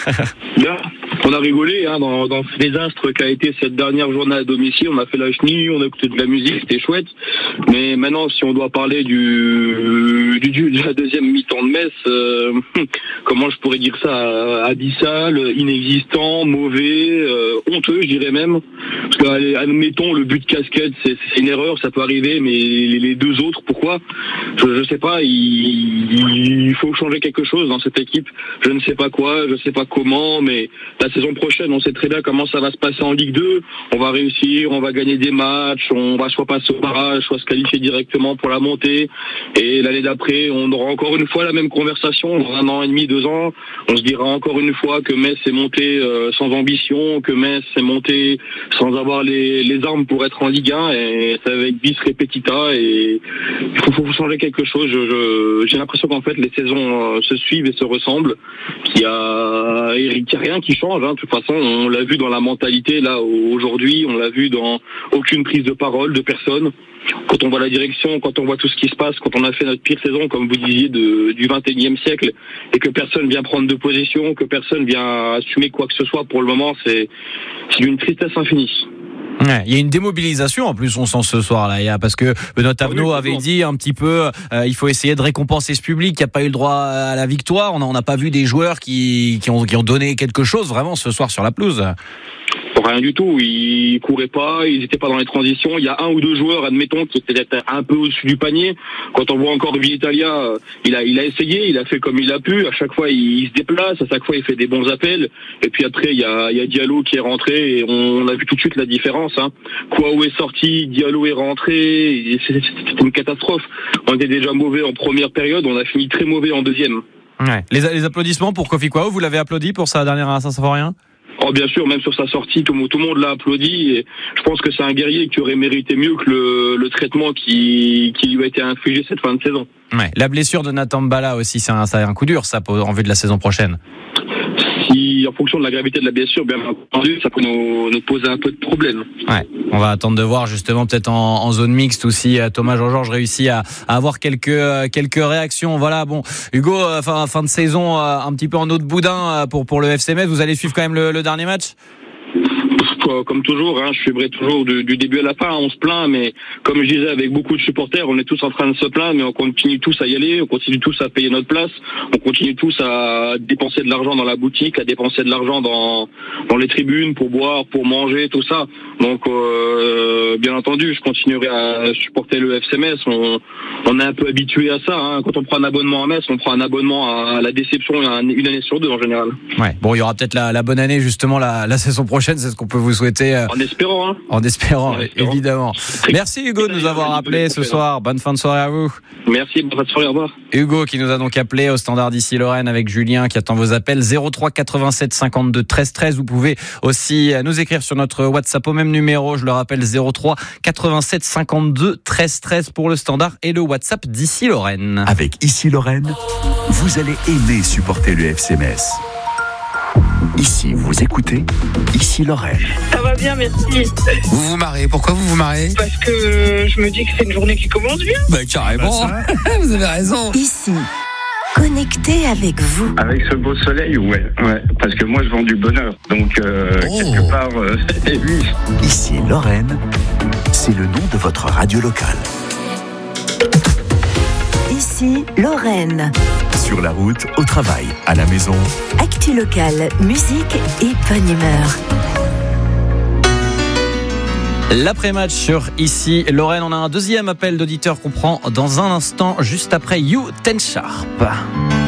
Là, on a rigolé dans ce désastre qu'a été cette dernière journée à domicile. On a fait la chenille, on a écouté de la musique, c'était chouette. Mais maintenant, si on doit parler de la deuxième mi-temps de Metz, comment je pourrais dire ça, abyssal, inexistant, mauvais, honteux, je dirais même. Parce que, admettons, le but de casquette, c'est une erreur, ça peut arriver, mais les deux autres, pourquoi ? Je sais pas, il faut changer quelque chose dans cette équipe. Je ne sais pas quoi, je sais pas comment, mais la saison prochaine, on sait très bien comment ça va se passer en Ligue 2. On va réussir, on va gagner des matchs, on va soit passer au barrage, soit se qualifier directement pour la montée. Et l'année d'après, on aura encore une fois la même conversation. Dans 1 an et demi, 2 ans, on se dira encore une fois que Metz est monté sans ambition, que Metz est monté sans avoir les armes pour être en Ligue 1. Et c'est avec bis repetita. Et il faut changer quelque chose. J'ai l'impression qu'en fait, les saisons se suivent et se ressemblent. Qu'il y a rien qui change. De toute façon, on l'a vu dans la mentalité là aujourd'hui. On l'a vu dans aucune prise de parole de personne. Quand on voit la direction, quand on voit tout ce qui se passe, quand on a fait notre pire saison, comme vous disiez, du 21e siècle, et que personne vient prendre de position, que personne vient assumer quoi que ce soit, pour le moment, c'est d'une tristesse infinie. Ouais, il y a une démobilisation en plus, on sent ce soir là, parce que Benoît Thavenot avait dit un petit peu, il faut essayer de récompenser ce public qui n'a pas eu le droit à la victoire. On n'a pas vu des joueurs qui ont donné quelque chose vraiment ce soir sur la pelouse. Rien du tout, ils couraient pas, ils étaient pas dans les transitions. Il y a 1 ou 2 joueurs, admettons, qui étaient un peu au-dessus du panier. Quand on voit encore Villetalia, il a essayé, il a fait comme il a pu. À chaque fois, il se déplace, à chaque fois, il fait des bons appels. Et puis après, il y a Diallo qui est rentré et on a vu tout de suite la différence. Kouaou est sorti, Diallo est rentré. C'était une catastrophe. On était déjà mauvais en première période, on a fini très mauvais en deuxième. Ouais. Les applaudissements pour Kofi Kouaou, vous l'avez applaudi pour sa dernière à Saint-Symphorien ? Oh bien sûr, même sur sa sortie, tout le monde l'a applaudi et je pense que c'est un guerrier qui aurait mérité mieux que le traitement qui lui a été infligé cette fin de saison. Ouais. La blessure de Nathan Mbala aussi, ça a un coup dur ça en vue de la saison prochaine. Si, en fonction de la gravité de la blessure, bien entendu, ça peut nous poser un peu de problème. Ouais, on va attendre de voir justement peut-être en zone mixte ou si Thomas Jean-Georges réussit à avoir quelques réactions. Voilà, bon, Hugo, fin de saison un petit peu en eau de boudin pour le FC Metz. Vous allez suivre quand même le dernier match ? Comme toujours, je suivrai toujours du début à la fin. On se plaint, mais comme je disais avec beaucoup de supporters, on est tous en train de se plaindre, mais on continue tous à y aller, on continue tous à payer notre place, on continue tous à dépenser de l'argent dans la boutique, à dépenser de l'argent dans les tribunes pour boire, pour manger, tout ça. Donc, bien entendu, je continuerai à supporter le FC Metz. On est un peu habitué à ça. Quand on prend un abonnement à Metz, on prend un abonnement à la déception une année sur 2 en général. Ouais. Bon, il y aura peut-être la bonne année justement la saison prochaine. C'est ce qu'on peut vous souhaiter. En espérant. En espérant, évidemment. Merci Hugo de nous avoir appelé ce soir. Bonne fin de soirée à vous. Merci, bonne fin de soirée, au revoir. Hugo qui nous a donc appelé au standard d'ici Lorraine avec Julien qui attend vos appels 03 87 52 13 13. Vous pouvez aussi nous écrire sur notre WhatsApp au même numéro, je le rappelle 03 87 52 13 13 pour le standard et le WhatsApp d'ici Lorraine. Avec Ici Lorraine, vous allez aimer supporter le FC Metz. Ici, vous écoutez Ici Lorraine. Ça va bien, merci. Vous vous marrez. Pourquoi vous vous marrez ? Parce que je me dis que c'est une journée qui commence bien. Carrément. Vous avez raison. Ici, connecté avec vous. Avec ce beau soleil, ouais. Parce que moi, je vends du bonheur. Donc, quelque part, oui. Ici Lorraine, c'est le nom de votre radio locale. Ici Lorraine. Sur la route, au travail, à la maison. Actu locale, musique et bonne humeur. L'après-match sur Ici Lorraine, on a un deuxième appel d'auditeur qu'on prend dans un instant, juste après You Ten Sharp.